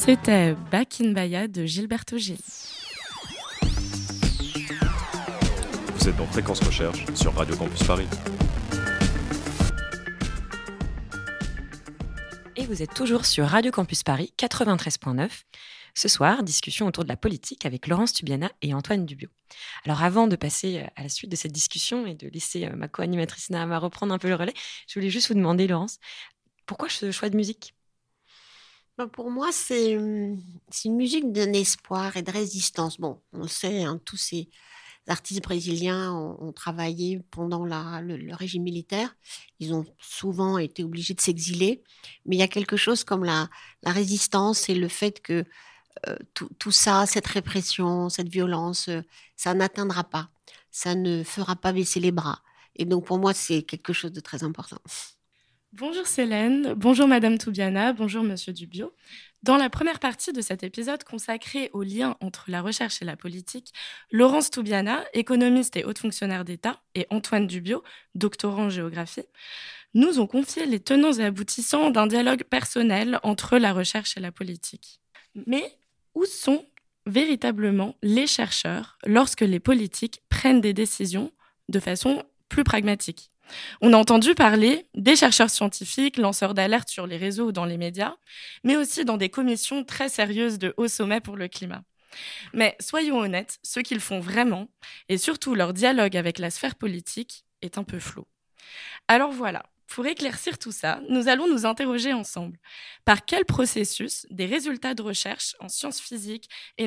C'était Back in Baya de Gilberto Gil. Vous êtes dans Fréquence Recherche sur Radio Campus Paris. Et vous êtes toujours sur Radio Campus Paris 93.9. Ce soir, discussion autour de la politique avec Laurence Tubiana et Antoine Dubio. Alors avant de passer à la suite de cette discussion et de laisser ma co-animatrice Nahama reprendre un peu le relais, je voulais juste vous demander, Laurence, pourquoi ce choix de musique ? Pour moi, c'est une musique d'un espoir et de résistance. Bon, on le sait, tous ces artistes brésiliens ont travaillé pendant le régime militaire. Ils ont souvent été obligés de s'exiler. Mais il y a quelque chose comme la résistance et le fait que tout ça, cette répression, cette violence, ça n'atteindra pas. Ça ne fera pas baisser les bras. Et donc, pour moi, c'est quelque chose de très important. Bonjour Célène, bonjour Madame Tubiana, bonjour Monsieur Dubio. Dans la première partie de cet épisode consacré au lien entre la recherche et la politique, Laurence Tubiana, économiste et haute fonctionnaire d'État, et Antoine Dubio, doctorant en géographie, nous ont confié les tenants et aboutissants d'un dialogue personnel entre la recherche et la politique. Mais où sont véritablement les chercheurs lorsque les politiques prennent des décisions de façon plus pragmatique ? On a entendu parler des chercheurs scientifiques, lanceurs d'alerte sur les réseaux ou dans les médias, mais aussi dans des commissions très sérieuses de haut sommet pour le climat. Mais soyons honnêtes, ce qu'ils font vraiment, et surtout leur dialogue avec la sphère politique, est un peu flou. Alors voilà, pour éclaircir tout ça, nous allons nous interroger ensemble. Par quel processus des résultats de recherche en sciences physiques et